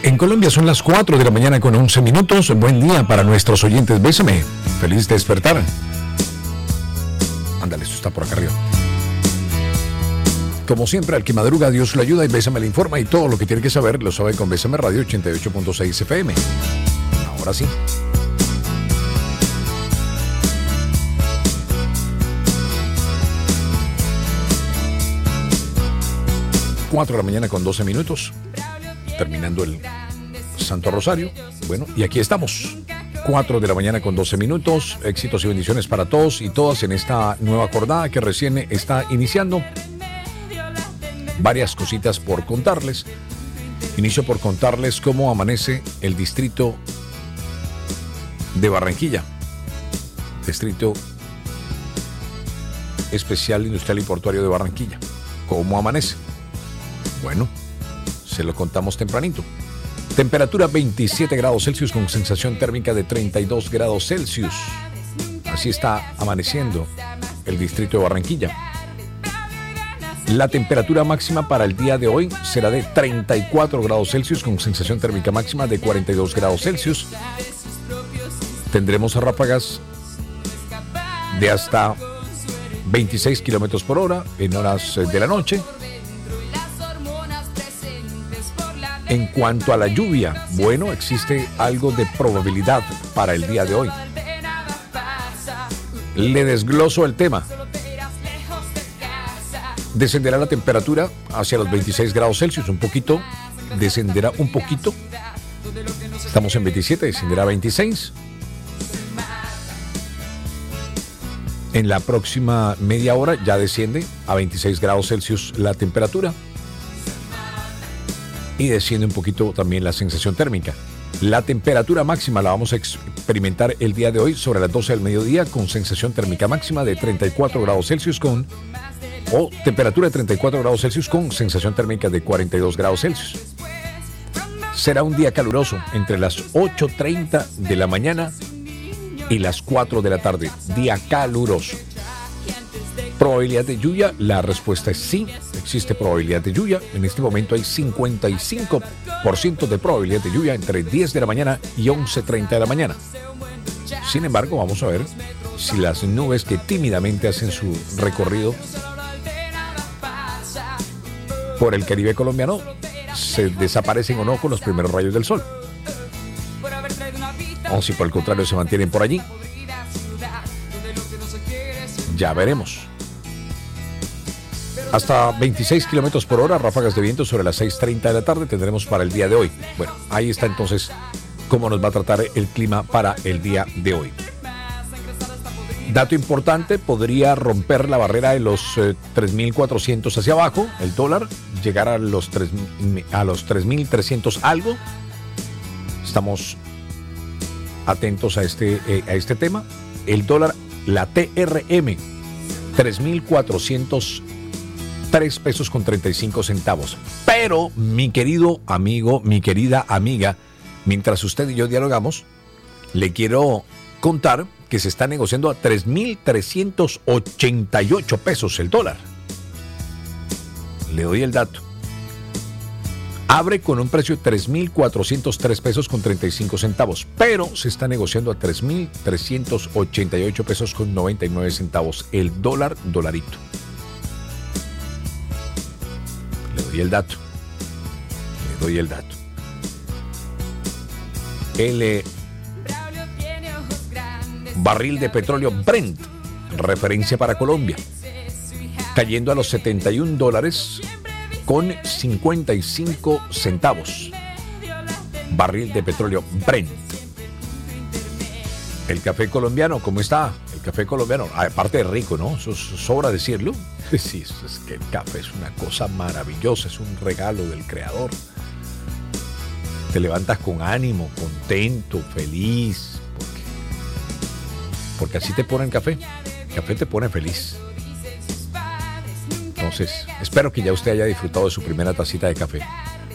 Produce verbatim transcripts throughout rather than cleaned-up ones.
En Colombia son las cuatro de la mañana con once minutos. Buen día para nuestros oyentes. Bésame. Feliz despertar. Ándale, esto está por acá arriba. Como siempre, al que madruga, Dios lo ayuda y Bésame le informa, y todo lo que tiene que saber lo sabe con Bésame Radio ochenta y ocho punto seis F M. Ahora sí. cuatro de la mañana con doce minutos. Terminando el Santo Rosario. Bueno, y aquí estamos. cuatro de la mañana con doce minutos. Éxitos y bendiciones para todos y todas en esta nueva jornada que recién está iniciando. Varias cositas por contarles. Inicio por contarles cómo amanece el distrito de Barranquilla. Distrito Especial Industrial y Portuario de Barranquilla. ¿Cómo amanece? Bueno, se lo contamos tempranito. Temperatura veintisiete grados Celsius con sensación térmica de treinta y dos grados Celsius. Así está amaneciendo el distrito de Barranquilla. La temperatura máxima para el día de hoy será de treinta y cuatro grados Celsius con sensación térmica máxima de cuarenta y dos grados Celsius. Tendremos ráfagas de hasta veintiséis kilómetros por hora en horas de la noche. En cuanto a la lluvia, bueno, existe algo de probabilidad para el día de hoy. Le desgloso el tema. Descenderá la temperatura hacia los veintiséis grados Celsius, un poquito, descenderá un poquito. Estamos en veintisiete, descenderá a veintiséis. En la próxima media hora ya desciende a veintiséis grados Celsius la temperatura. Y desciende un poquito también la sensación térmica. La temperatura máxima la vamos a experimentar el día de hoy sobre las doce del mediodía con sensación térmica máxima de treinta y cuatro grados Celsius con o temperatura de treinta y cuatro grados Celsius con sensación térmica de cuarenta y dos grados Celsius. Será un día caluroso entre las ocho treinta de la mañana y las cuatro de la tarde. Día caluroso. Probabilidad de lluvia, la respuesta es sí, existe probabilidad de lluvia. En este momento hay cincuenta y cinco por ciento de probabilidad de lluvia entre diez de la mañana y once treinta de la mañana. Sin embargo, vamos a ver si las nubes que tímidamente hacen su recorrido por el Caribe colombiano se desaparecen o no con los primeros rayos del sol. O si por el contrario se mantienen por allí. Ya veremos. Hasta veintiséis kilómetros por hora, ráfagas de viento sobre las seis treinta de la tarde tendremos para el día de hoy. Bueno, ahí está entonces cómo nos va a tratar el clima para el día de hoy. Dato importante, podría romper la barrera de los eh, tres mil cuatrocientos hacia abajo, el dólar, llegar a los, tres, a los tres mil trescientos algo. Estamos atentos a este, eh, a este tema. El dólar, la T R M, tres mil cuatrocientos tres pesos con treinta y cinco centavos. Pero, mi querido amigo, mi querida amiga, mientras usted y yo dialogamos, le quiero contar que se está negociando a tres mil trescientos ochenta y ocho pesos el dólar. Le doy el dato. Abre con un precio de tres mil cuatrocientos tres pesos con treinta y cinco centavos, pero se está negociando a tres mil trescientos ochenta y ocho pesos con noventa y nueve centavos el dólar dolarito. Le doy el dato. Le doy el dato. El eh, barril de petróleo Brent, referencia para Colombia, cayendo a los setenta y un dólares con cincuenta y cinco centavos. Barril de petróleo Brent. El café colombiano, ¿cómo está? El café colombiano, aparte de rico, ¿no? Eso sobra decirlo. Sí, es que el café es una cosa maravillosa, es un regalo del creador. Te levantas con ánimo, contento, feliz, porque, porque así te pone el café. El café te pone feliz. Entonces, espero que ya usted haya disfrutado de su primera tacita de café.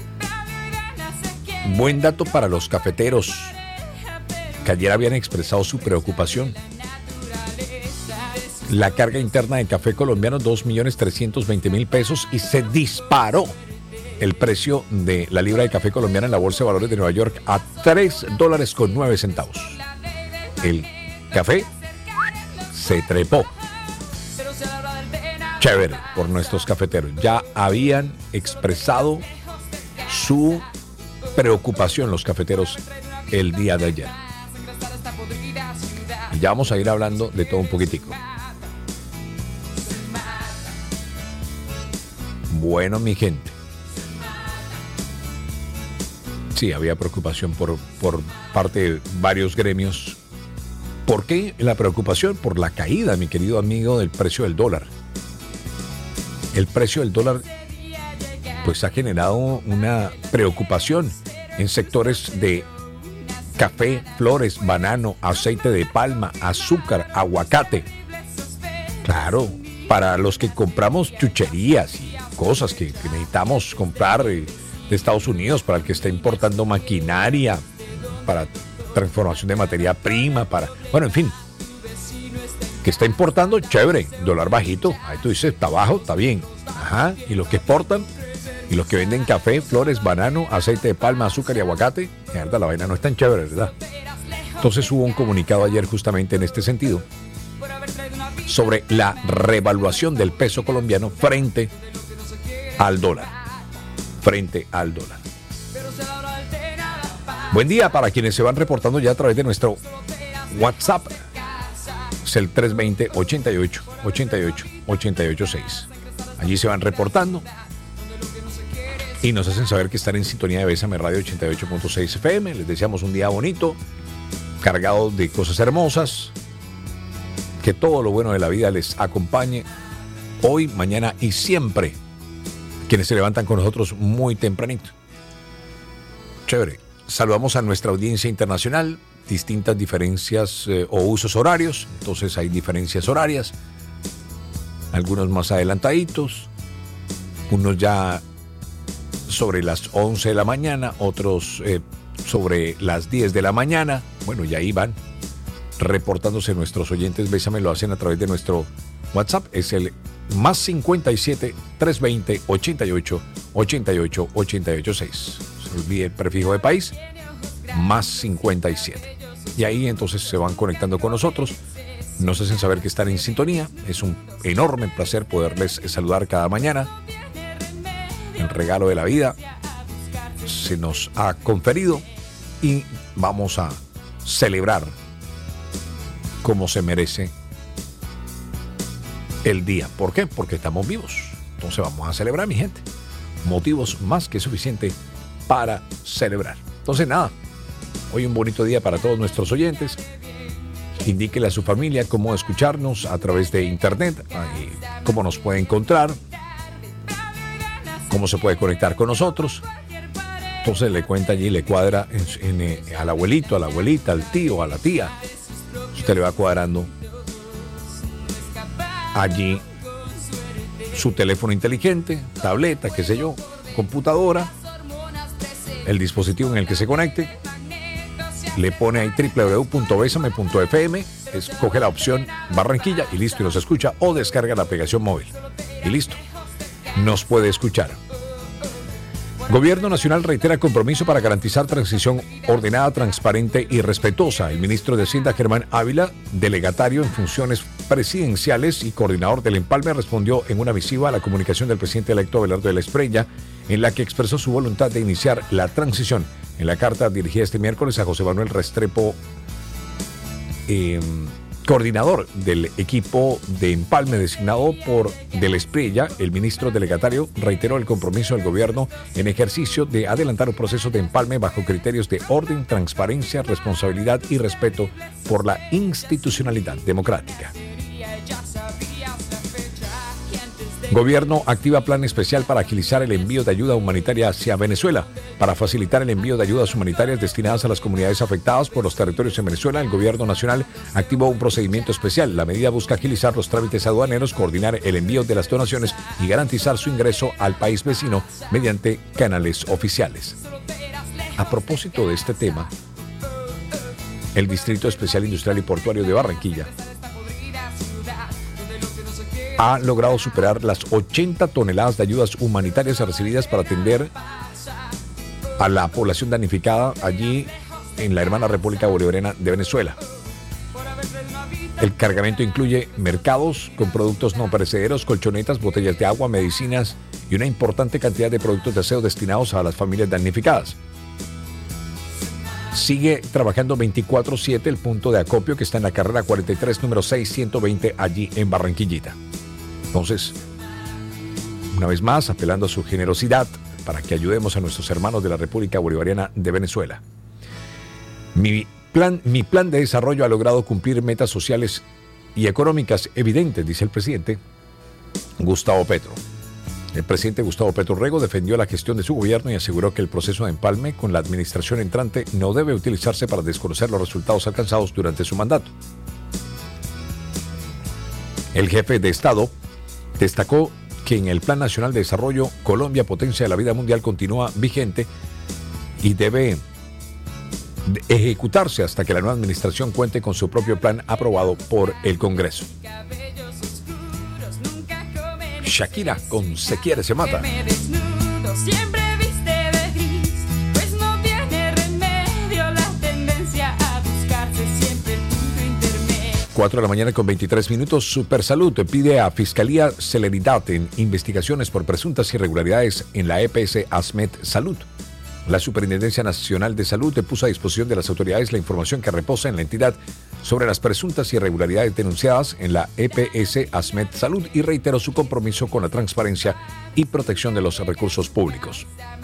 Buen dato para los cafeteros que ayer habían expresado su preocupación. La carga interna de café colombiano, dos millones trescientos veinte mil pesos y se disparó. el precio de la libra de café colombiana en la Bolsa de Valores de Nueva York a tres dólares con nueve centavos. El café se trepó. Chévere por nuestros cafeteros. Ya habían expresado su preocupación los cafeteros el día de ayer. Y ya vamos a ir hablando de todo un poquitico. Bueno, mi gente. Sí, había preocupación por, por parte de varios gremios. ¿Por qué la preocupación? Por la caída, mi querido amigo, del precio del dólar. El precio del dólar pues ha generado una preocupación en sectores de café, flores, banano, aceite de palma, azúcar, aguacate. Claro, para los que compramos chucherías y cosas que, que necesitamos comprar de Estados Unidos, para el que está importando maquinaria, para transformación de materia prima, para, bueno, en fin, que está importando, chévere, dólar bajito, ahí tú dices, está bajo, está bien, ajá, y los que exportan, y los que venden café, flores, banano, aceite de palma, azúcar y aguacate, la verdad, la vaina no es tan chévere, ¿verdad? Entonces hubo un comunicado ayer justamente en este sentido, sobre la revaluación del peso colombiano frente al dólar, frente al dólar. Buen día para quienes se van reportando ya a través de nuestro WhatsApp. Es el tres dos cero, ochenta y ocho, ochenta y ocho, ochenta y ocho seis. Allí se van reportando y nos hacen saber que están en sintonía de Bésame Radio ochenta y ocho punto seis F M. Les deseamos un día bonito, cargado de cosas hermosas. Que todo lo bueno de la vida les acompañe hoy, mañana y siempre. Quienes se levantan con nosotros muy tempranito. Chévere. Saludamos a nuestra audiencia internacional, distintas diferencias eh, o usos horarios, entonces hay diferencias horarias, algunos más adelantaditos, unos ya sobre las once de la mañana, otros eh, sobre las diez de la mañana, bueno, y ahí van reportándose nuestros oyentes. Bésame, lo hacen a través de nuestro WhatsApp, es el más cincuenta y siete, trescientos veinte, ochenta y ocho, ochenta y ocho, ochenta y ocho seis. Se olvide el prefijo de país, más cincuenta y siete. Y ahí entonces se van conectando con nosotros, nos hacen saber que están en sintonía. Es un enorme placer poderles saludar cada mañana. El regalo de la vida se nos ha conferido y vamos a celebrar como se merece el día. ¿Por qué? Porque estamos vivos. Entonces vamos a celebrar, mi gente. Motivos más que suficientes para celebrar. Entonces nada, hoy un bonito día para todos nuestros oyentes. Indíquele a su familia cómo escucharnos a través de internet, cómo nos puede encontrar, cómo se puede conectar con nosotros. Entonces le cuenta allí, le cuadra en, en, al abuelito, a la abuelita, al tío, a la tía. Usted le va cuadrando allí su teléfono inteligente, tableta, qué sé yo, computadora, el dispositivo en el que se conecte, le pone ahí doble u doble u doble u punto besame punto f m, escoge la opción Barranquilla y listo, y nos escucha, o descarga la aplicación móvil y listo, nos puede escuchar. Gobierno Nacional reitera compromiso para garantizar transición ordenada, transparente y respetuosa. El ministro de Hacienda, Germán Ávila, delegatario en funciones presidenciales y coordinador del empalme, respondió en una misiva a la comunicación del presidente electo Abelardo de la Espriella, en la que expresó su voluntad de iniciar la transición. En la carta dirigida este miércoles a José Manuel Restrepo, eh, coordinador del equipo de empalme designado por de la Espriella, el ministro delegatario reiteró el compromiso del gobierno en ejercicio de adelantar un proceso de empalme bajo criterios de orden, transparencia, responsabilidad y respeto por la institucionalidad democrática. Gobierno activa plan especial para agilizar el envío de ayuda humanitaria hacia Venezuela. Para facilitar el envío de ayudas humanitarias destinadas a las comunidades afectadas por los territorios en Venezuela, el Gobierno Nacional activó un procedimiento especial. La medida busca agilizar los trámites aduaneros, coordinar el envío de las donaciones y garantizar su ingreso al país vecino mediante canales oficiales. A propósito de este tema, el Distrito Especial Industrial y Portuario de Barranquilla ha logrado superar las ochenta toneladas de ayudas humanitarias recibidas para atender a la población damnificada allí en la hermana República Bolivariana de Venezuela. El cargamento incluye mercados con productos no perecederos, colchonetas, botellas de agua, medicinas y una importante cantidad de productos de aseo destinados a las familias damnificadas. Sigue trabajando veinticuatro siete el punto de acopio que está en la carrera cuarenta y tres, número seis ciento veinte, allí en Barranquillita. Entonces, una vez más, apelando a su generosidad para que ayudemos a nuestros hermanos de la República Bolivariana de Venezuela. Mi plan, mi plan de desarrollo ha logrado cumplir metas sociales y económicas evidentes, dice el presidente Gustavo Petro. El presidente Gustavo Petro Rego defendió la gestión de su gobierno y aseguró que el proceso de empalme con la administración entrante no debe utilizarse para desconocer los resultados alcanzados durante su mandato. El jefe de Estado destacó que en el Plan Nacional de Desarrollo, Colombia, potencia de la vida mundial, continúa vigente y debe ejecutarse hasta que la nueva administración cuente con su propio plan aprobado por el Congreso. Shakira con Se Quiere, Se Mata. cuatro de la mañana con veintitrés minutos. Supersalud pide a Fiscalía celeridad en investigaciones por presuntas irregularidades en la E P S ASMED Salud. La Superintendencia Nacional de Salud puso a disposición de las autoridades la información que reposa en la entidad sobre las presuntas irregularidades denunciadas en la E P S ASMED Salud y reiteró su compromiso con la transparencia y protección de los recursos públicos.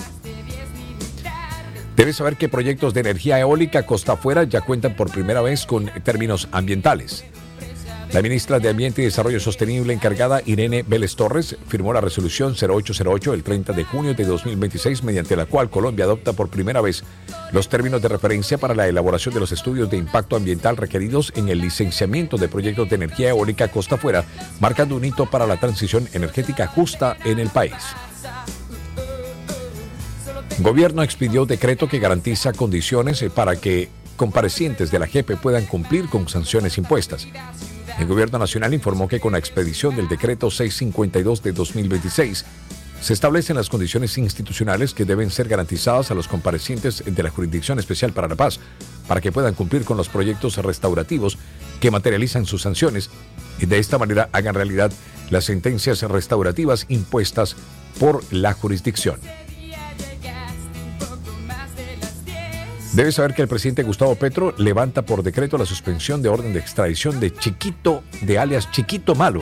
Debes saber que proyectos de energía eólica costa afuera ya cuentan por primera vez con términos ambientales. La ministra de Ambiente y Desarrollo Sostenible encargada, Irene Vélez Torres, firmó la resolución cero ocho cero ocho el treinta de junio de dos mil veintiséis, mediante la cual Colombia adopta por primera vez los términos de referencia para la elaboración de los estudios de impacto ambiental requeridos en el licenciamiento de proyectos de energía eólica costa afuera, marcando un hito para la transición energética justa en el país. Gobierno expidió decreto que garantiza condiciones para que comparecientes de la J E P puedan cumplir con sanciones impuestas. El Gobierno Nacional informó que con la expedición del decreto seiscientos cincuenta y dos de dos mil veintiséis se establecen las condiciones institucionales que deben ser garantizadas a los comparecientes de la Jurisdicción Especial para la Paz para que puedan cumplir con los proyectos restaurativos que materializan sus sanciones y de esta manera hagan realidad las sentencias restaurativas impuestas por la jurisdicción. Debe saber que el presidente Gustavo Petro levanta por decreto la suspensión de orden de extradición de Chiquito, de alias Chiquito Malo.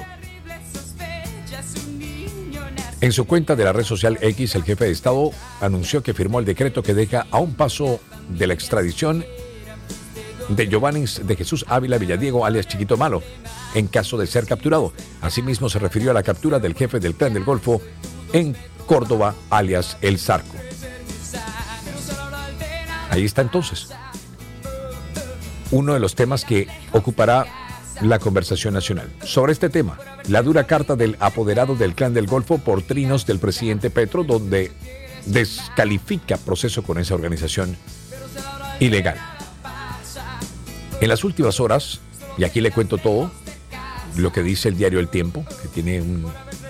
En su cuenta de la red social X, el jefe de Estado anunció que firmó el decreto que deja a un paso de la extradición de Giovannis de Jesús Ávila Villadiego, alias Chiquito Malo, en caso de ser capturado. Asimismo, se refirió a la captura del jefe del Clan del Golfo en Córdoba, alias El Zarco. Ahí está entonces uno de los temas que ocupará la conversación nacional. Sobre este tema, la dura carta del apoderado del Clan del Golfo por trinos del presidente Petro, donde descalifica proceso con esa organización ilegal. En las últimas horas, y aquí le cuento todo, lo que dice el diario El Tiempo, que tiene un,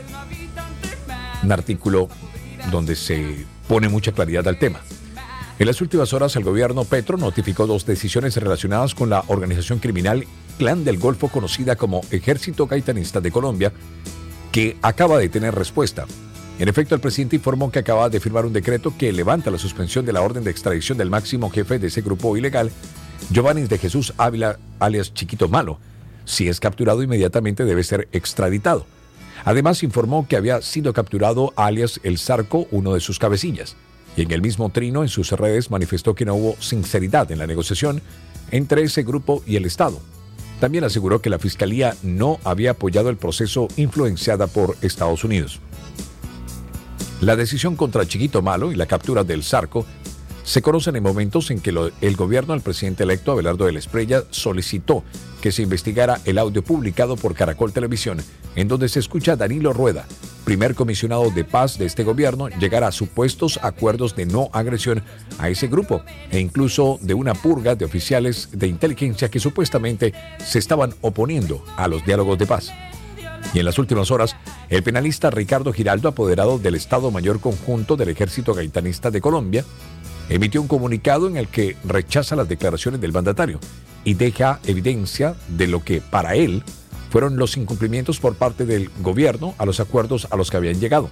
un artículo donde se pone mucha claridad al tema. En las últimas horas, el gobierno Petro notificó dos decisiones relacionadas con la organización criminal Clan del Golfo, conocida como Ejército Gaitanista de Colombia, que acaba de tener respuesta. En efecto, el presidente informó que acaba de firmar un decreto que levanta la suspensión de la orden de extradición del máximo jefe de ese grupo ilegal, Giovannis de Jesús Ávila, alias Chiquito Malo. Si es capturado, inmediatamente debe ser extraditado. Además, informó que había sido capturado alias El Zarco, uno de sus cabecillas. Y en el mismo trino, en sus redes, manifestó que no hubo sinceridad en la negociación entre ese grupo y el Estado. También aseguró que la Fiscalía no había apoyado el proceso influenciada por Estados Unidos. La decisión contra Chiquito Malo y la captura del Zarco se conocen en momentos en que lo, el gobierno del presidente electo Abelardo de la Espriella solicitó que se investigara el audio publicado por Caracol Televisión, en donde se escucha a Danilo Rueda, primer comisionado de paz de este gobierno, llegar a supuestos acuerdos de no agresión a ese grupo e incluso de una purga de oficiales de inteligencia que supuestamente se estaban oponiendo a los diálogos de paz. Y en las últimas horas, el penalista Ricardo Giraldo, apoderado del Estado Mayor Conjunto del Ejército Gaitanista de Colombia, emitió un comunicado en el que rechaza las declaraciones del mandatario y deja evidencia de lo que para él fueron los incumplimientos por parte del gobierno a los acuerdos a los que habían llegado.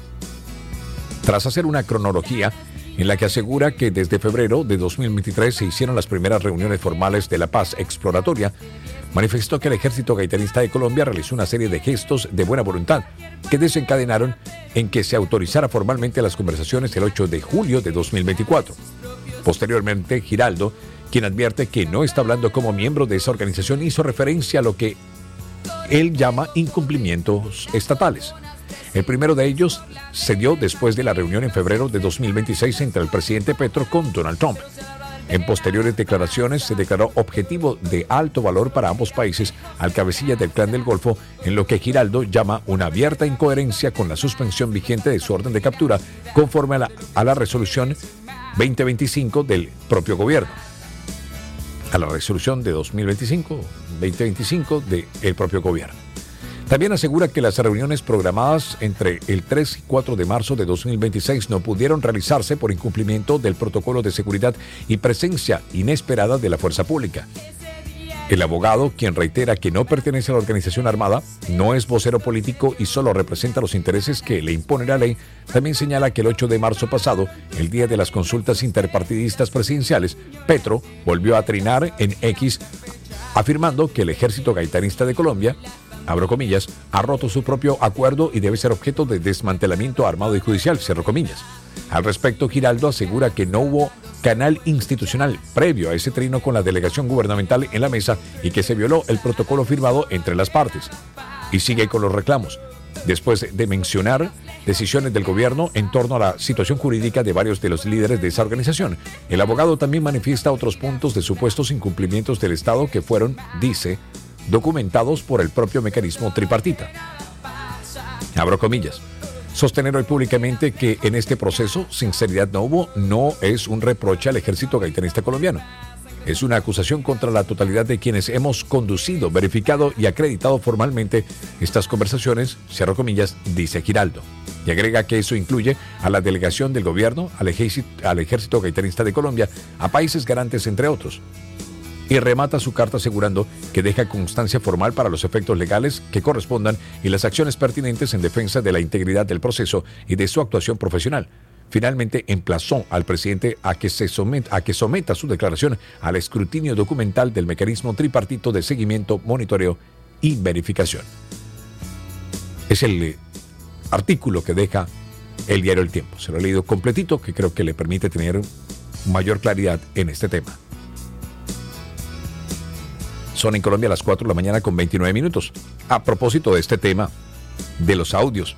Tras hacer una cronología en la que asegura que desde febrero de dos mil veintitrés se hicieron las primeras reuniones formales de la paz exploratoria, manifestó que el Ejército Gaitanista de Colombia realizó una serie de gestos de buena voluntad que desencadenaron en que se autorizara formalmente las conversaciones el ocho de julio de dos mil veinticuatro. Posteriormente, Giraldo, quien advierte que no está hablando como miembro de esa organización, hizo referencia a lo que él llama incumplimientos estatales. El primero de ellos se dio después de la reunión en febrero de dos mil veintiséis entre el presidente Petro con Donald Trump. En posteriores declaraciones se declaró objetivo de alto valor para ambos países al cabecilla del Clan del Golfo, en lo que Giraldo llama una abierta incoherencia con la suspensión vigente de su orden de captura conforme a la, a la resolución veinte veinticinco del propio gobierno. A la resolución de dos mil veinticinco, veinte veinticinco del propio gobierno. También asegura que las reuniones programadas entre el tres y cuatro de marzo de dos mil veintiséis no pudieron realizarse por incumplimiento del protocolo de seguridad y presencia inesperada de la fuerza pública. El abogado, quien reitera que no pertenece a la organización armada, no es vocero político y solo representa los intereses que le impone la ley, también señala que el ocho de marzo pasado, el día de las consultas interpartidistas presidenciales, Petro volvió a trinar en X, afirmando que el Ejército Gaitanista de Colombia, abro comillas, ha roto su propio acuerdo y debe ser objeto de desmantelamiento armado y judicial, cierro comillas. Al respecto, Giraldo asegura que no hubo canal institucional previo a ese trino con la delegación gubernamental en la mesa y que se violó el protocolo firmado entre las partes. Y sigue con los reclamos, después de mencionar decisiones del gobierno en torno a la situación jurídica de varios de los líderes de esa organización. El abogado también manifiesta otros puntos de supuestos incumplimientos del Estado que fueron, dice, documentados por el propio mecanismo tripartita. Abro comillas. Sostener hoy públicamente que en este proceso sinceridad no hubo no es un reproche al Ejército Gaitanista colombiano. Es una acusación contra la totalidad de quienes hemos conducido, verificado y acreditado formalmente estas conversaciones, cierro comillas, dice Giraldo. Y agrega que eso incluye a la delegación del gobierno, al ejército, al Ejército Gaitanista de Colombia, a países garantes, entre otros. Y remata su carta asegurando que deja constancia formal para los efectos legales que correspondan y las acciones pertinentes en defensa de la integridad del proceso y de su actuación profesional. Finalmente emplazó al presidente a que, se someta, a que someta su declaración al escrutinio documental del mecanismo tripartito de seguimiento, monitoreo y verificación. Es el eh, artículo que deja el diario El Tiempo. Se lo he leído completito, que creo que le permite tener mayor claridad en este tema. Son en Colombia las cuatro de la mañana con veintinueve minutos. A propósito de este tema, de los audios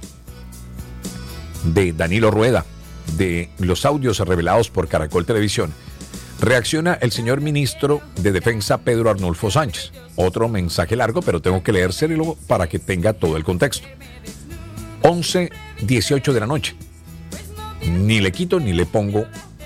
de Danilo Rueda, de los audios revelados por Caracol Televisión, reacciona el señor ministro de Defensa Pedro Arnulfo Sánchez. Otro mensaje largo, pero tengo que leérselo para que tenga todo el contexto. once dieciocho de la noche. Ni le quito ni le pongo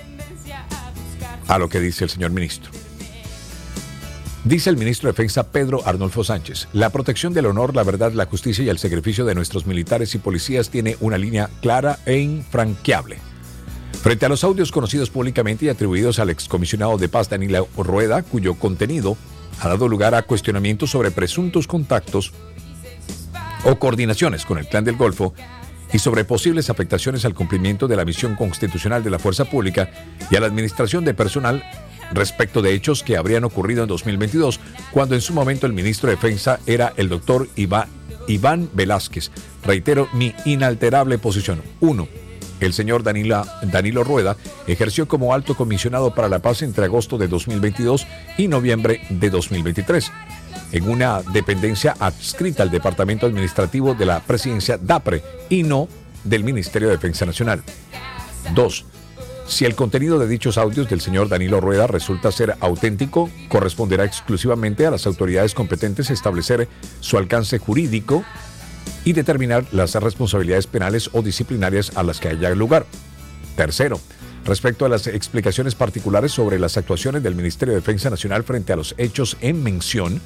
a lo que dice el señor ministro. Dice el ministro de Defensa Pedro Arnulfo Sánchez: la protección del honor, la verdad, la justicia y el sacrificio de nuestros militares y policías tiene una línea clara e infranqueable. Frente a los audios conocidos públicamente y atribuidos al excomisionado de paz Danilo Rueda, cuyo contenido ha dado lugar a cuestionamientos sobre presuntos contactos o coordinaciones con el Clan del Golfo y sobre posibles afectaciones al cumplimiento de la misión constitucional de la fuerza pública y a la administración de personal, respecto de hechos que habrían ocurrido en dos mil veintidós, cuando en su momento el ministro de Defensa era el doctor Iván, Iván Velázquez. Reitero mi inalterable posición. uno. El señor Danilo, Danilo Rueda ejerció como alto comisionado para la paz entre agosto de dos mil veintidós y noviembre de dos mil veintitrés, en una dependencia adscrita al Departamento Administrativo de la Presidencia DAPRE y no del Ministerio de Defensa Nacional. dos. Si el contenido de dichos audios del señor Danilo Rueda resulta ser auténtico, corresponderá exclusivamente a las autoridades competentes establecer su alcance jurídico y determinar las responsabilidades penales o disciplinarias a las que haya lugar. Tercero, respecto a las explicaciones particulares sobre las actuaciones del Ministerio de Defensa Nacional frente a los hechos en mención,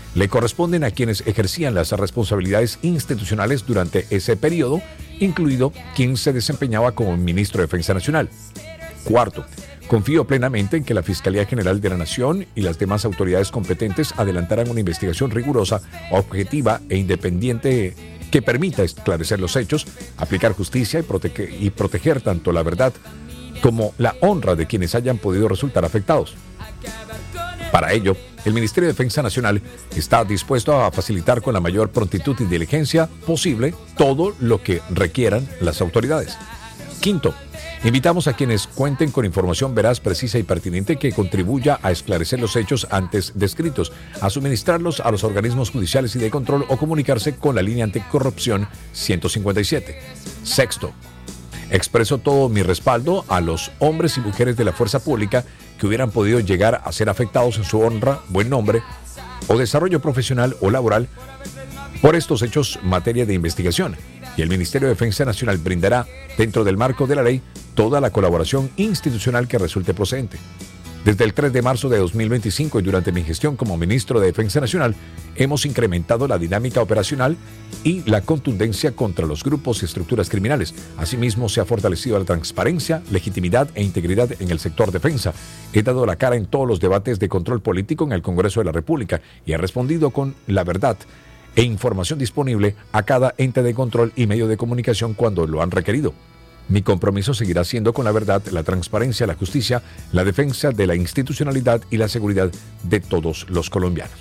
le corresponden a quienes ejercían las responsabilidades institucionales durante ese periodo, incluido quien se desempeñaba como ministro de Defensa Nacional. Cuarto, confío plenamente en que la Fiscalía General de la Nación y las demás autoridades competentes adelantarán una investigación rigurosa, objetiva e independiente que permita esclarecer los hechos, aplicar justicia y, protege- y proteger tanto la verdad como la honra de quienes hayan podido resultar afectados. Para ello, el Ministerio de Defensa Nacional está dispuesto a facilitar con la mayor prontitud y diligencia posible todo lo que requieran las autoridades. Quinto, invitamos a quienes cuenten con información veraz, precisa y pertinente que contribuya a esclarecer los hechos antes descritos, a suministrarlos a los organismos judiciales y de control o comunicarse con la línea anticorrupción ciento cincuenta y siete. Sexto, expreso todo mi respaldo a los hombres y mujeres de la fuerza pública que hubieran podido llegar a ser afectados en su honra, buen nombre o desarrollo profesional o laboral por estos hechos materia de investigación, y el Ministerio de Defensa Nacional brindará, dentro del marco de la ley, toda la colaboración institucional que resulte procedente. Desde el tres de marzo de dos mil veinticinco y durante mi gestión como ministro de Defensa Nacional, hemos incrementado la dinámica operacional y la contundencia contra los grupos y estructuras criminales. Asimismo, se ha fortalecido la transparencia, legitimidad e integridad en el sector defensa. He dado la cara en todos los debates de control político en el Congreso de la República y he respondido con la verdad e información disponible a cada ente de control y medio de comunicación cuando lo han requerido. Mi compromiso seguirá siendo con la verdad, la transparencia, la justicia, la defensa de la institucionalidad y la seguridad de todos los colombianos.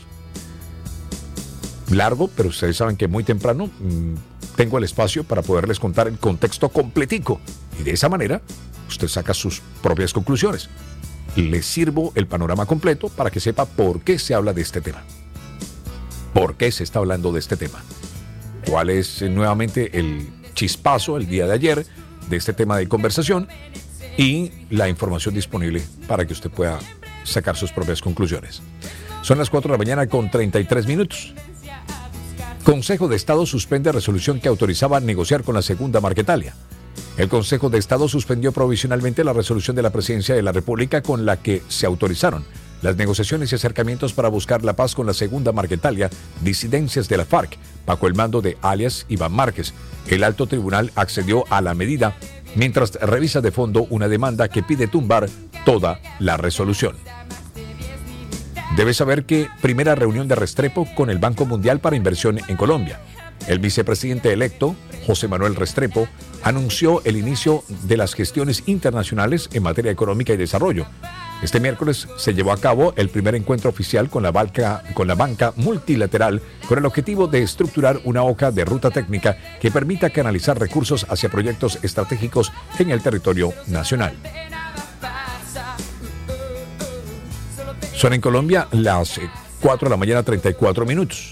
Largo, pero ustedes saben que muy temprano mmm, tengo el espacio para poderles contar el contexto completico. Y de esa manera, usted saca sus propias conclusiones. Les sirvo el panorama completo para que sepa por qué se habla de este tema. ¿Por qué se está hablando de este tema? ¿Cuál es eh, nuevamente el chispazo el día de ayer de este tema de conversación? Y la información disponible para que usted pueda sacar sus propias conclusiones. Son las cuatro de la mañana con treinta y tres minutos. Consejo de Estado suspende resolución que autorizaba negociar con la segunda Marquetalia. El Consejo de Estado suspendió provisionalmente la resolución de la Presidencia de la República con la que se autorizaron las negociaciones y acercamientos para buscar la paz con la segunda Marquetalia, disidencias de la FARC, bajo el mando de alias Iván Márquez. El alto tribunal accedió a la medida mientras revisa de fondo una demanda que pide tumbar toda la resolución. Debe saber que primera reunión de Restrepo con el Banco Mundial para Inversión en Colombia. El vicepresidente electo, José Manuel Restrepo, anunció el inicio de las gestiones internacionales en materia económica y desarrollo. Este miércoles se llevó a cabo el primer encuentro oficial con la banca, con la banca multilateral con el objetivo de estructurar una hoja de ruta técnica que permita canalizar recursos hacia proyectos estratégicos en el territorio nacional. Son en Colombia las cuatro de la mañana, treinta y cuatro minutos.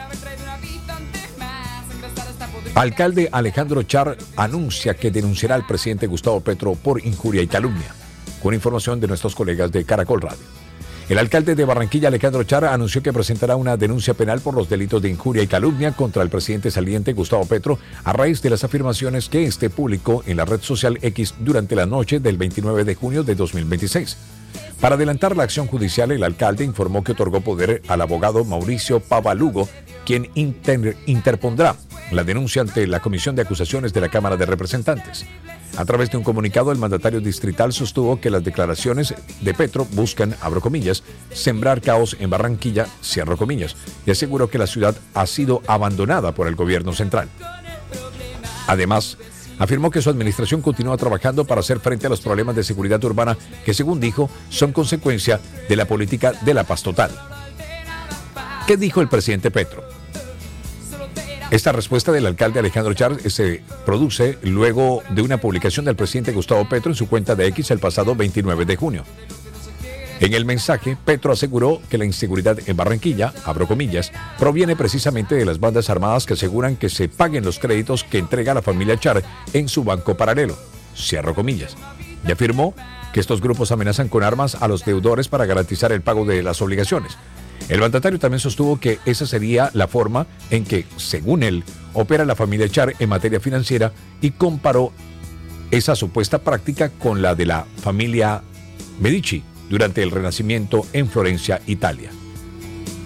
Alcalde Alejandro Char anuncia que denunciará al presidente Gustavo Petro por injuria y calumnia. Con información de nuestros colegas de Caracol Radio. El alcalde de Barranquilla, Alejandro Char, anunció que presentará una denuncia penal por los delitos de injuria y calumnia contra el presidente saliente Gustavo Petro a raíz de las afirmaciones que este publicó en la red social X durante la noche del veintinueve de junio de dos mil veintiséis. Para adelantar la acción judicial, el alcalde informó que otorgó poder al abogado Mauricio Pavalugo, quien inter- interpondrá la denuncia ante la Comisión de Acusaciones de la Cámara de Representantes. A través de un comunicado, el mandatario distrital sostuvo que las declaraciones de Petro buscan, abro comillas, sembrar caos en Barranquilla, cierro comillas, y aseguró que la ciudad ha sido abandonada por el gobierno central. Además, afirmó que su administración continúa trabajando para hacer frente a los problemas de seguridad urbana que, según dijo, son consecuencia de la política de la paz total. ¿Qué dijo el presidente Petro? Esta respuesta del alcalde Alejandro Char se produce luego de una publicación del presidente Gustavo Petro en su cuenta de X el pasado veintinueve de junio. En el mensaje, Petro aseguró que la inseguridad en Barranquilla, abro comillas, proviene precisamente de las bandas armadas que aseguran que se paguen los créditos que entrega la familia Char en su banco paralelo, cierro comillas. Y afirmó que estos grupos amenazan con armas a los deudores para garantizar el pago de las obligaciones. El mandatario también sostuvo que esa sería la forma en que, según él, opera la familia Char en materia financiera y comparó esa supuesta práctica con la de la familia Medici durante el Renacimiento en Florencia, Italia.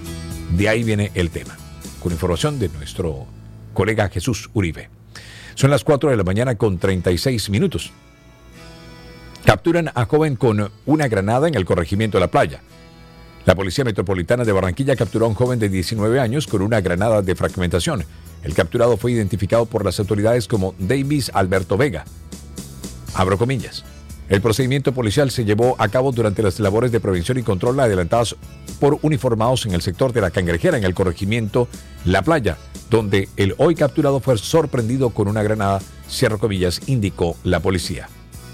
De ahí viene el tema. Con información de nuestro colega Jesús Uribe. Son las cuatro de la mañana con treinta y seis minutos. Capturan a joven con una granada en el corregimiento de La Playa. La Policía Metropolitana de Barranquilla capturó a un joven de diecinueve años con una granada de fragmentación. El capturado fue identificado por las autoridades como Davis Alberto Vega. Abro comillas. El procedimiento policial se llevó a cabo durante las labores de prevención y control adelantadas por uniformados en el sector de La Cangrejera, en el corregimiento La Playa, donde el hoy capturado fue sorprendido con una granada, cierro comillas, indicó la policía.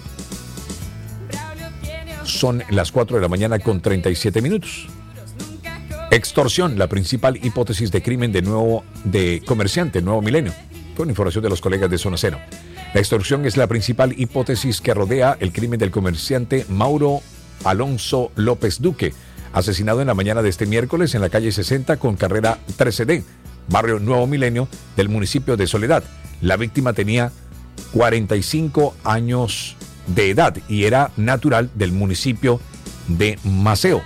Son las cuatro de la mañana con treinta y siete minutos. Extorsión, la principal hipótesis de crimen de nuevo de comerciante, Nuevo Milenio. Con información de los colegas de Zona Cero. La extorsión es la principal hipótesis que rodea el crimen del comerciante Mauro Alonso López Duque, asesinado en la mañana de este miércoles en la calle sesenta con carrera trece D, barrio Nuevo Milenio del municipio de Soledad. La víctima tenía cuarenta y cinco años de edad y era natural del municipio de Maceo,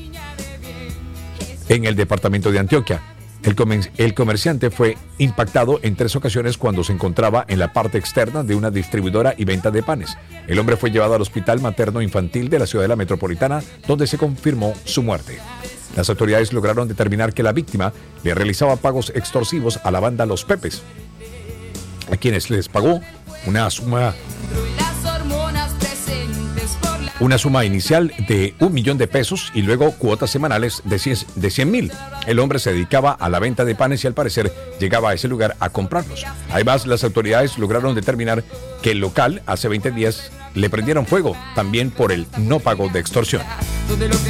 en el departamento de Antioquia. El, comer- el comerciante fue impactado en tres ocasiones cuando se encontraba en la parte externa de una distribuidora y venta de panes. El hombre fue llevado al Hospital Materno Infantil de la Ciudadela Metropolitana, donde se confirmó su muerte. Las autoridades lograron determinar que la víctima le realizaba pagos extorsivos a la banda Los Pepes, a quienes les pagó una suma Una suma inicial de un millón de pesos y luego cuotas semanales de cien mil. El hombre se dedicaba a la venta de panes y al parecer llegaba a ese lugar a comprarlos. Además, las autoridades lograron determinar que el local hace veinte días le prendieron fuego, también por el no pago de extorsión.